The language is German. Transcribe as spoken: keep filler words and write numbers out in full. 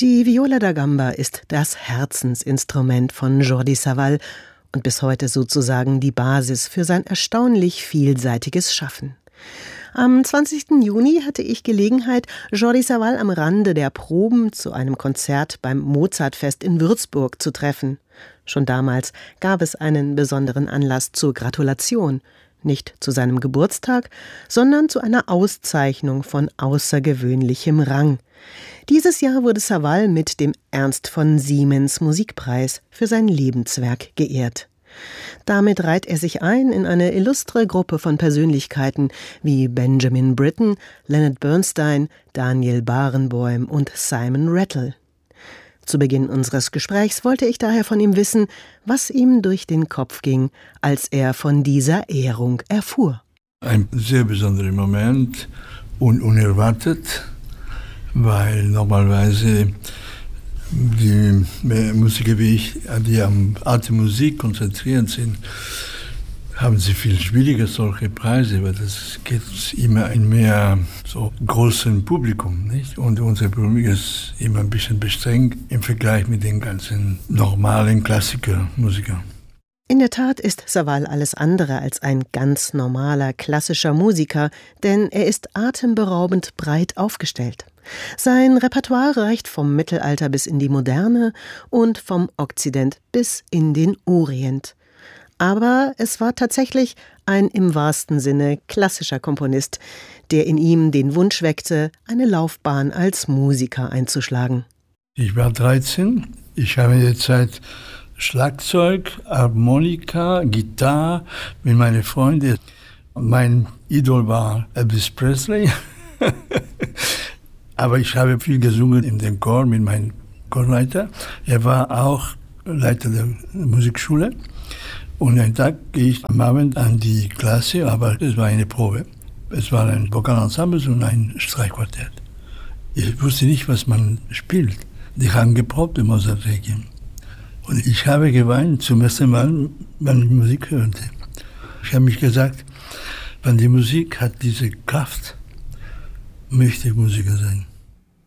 Die Viola da Gamba ist das Herzensinstrument von Jordi Savall und bis heute sozusagen die Basis für sein erstaunlich vielseitiges Schaffen. Am zwanzigsten Juni hatte ich Gelegenheit, Jordi Savall am Rande der Proben zu einem Konzert beim Mozartfest in Würzburg zu treffen. Schon damals gab es einen besonderen Anlass zur Gratulation. Nicht zu seinem Geburtstag, sondern zu einer Auszeichnung von außergewöhnlichem Rang. Dieses Jahr wurde Savall mit dem Ernst von Siemens Musikpreis für sein Lebenswerk geehrt. Damit reiht er sich ein in eine illustre Gruppe von Persönlichkeiten wie Benjamin Britten, Leonard Bernstein, Daniel Barenboim und Simon Rattle. Zu Beginn unseres Gesprächs wollte ich daher von ihm wissen, was ihm durch den Kopf ging, als er von dieser Ehrung erfuhr. Ein sehr besonderer Moment und unerwartet, weil normalerweise die Musiker wie ich, die an alte Musik konzentriert sind, haben sie viel schwieriger solche Preise, weil das geht immer in mehr so großen Publikum, nicht? Und unser Publikum ist immer ein bisschen beschränkt im Vergleich mit den ganzen normalen Klassikermusikern. In der Tat ist Savall alles andere als ein ganz normaler klassischer Musiker, denn er ist atemberaubend breit aufgestellt. Sein Repertoire reicht vom Mittelalter bis in die Moderne und vom Okzident bis in den Orient. Aber es war tatsächlich ein im wahrsten Sinne klassischer Komponist, der in ihm den Wunsch weckte, eine Laufbahn als Musiker einzuschlagen. Ich war dreizehn, ich habe in der Zeit Schlagzeug, Harmonika, Gitarre mit meinen Freunden. Mein Idol war Elvis Presley. Aber ich habe viel gesungen in dem Chor mit meinem Chorleiter. Er war auch Leiter der Musikschule. Und einen Tag gehe ich am Abend an die Klasse, aber es war eine Probe. Es war ein Vokalensemble und ein Streichquartett. Ich wusste nicht, was man spielt. Die haben geprobt im Mozart-Requiem. Und ich habe geweint zum ersten Mal, wenn ich Musik hörte. Ich habe mich gesagt, wenn die Musik hat diese Kraft, möchte ich Musiker sein.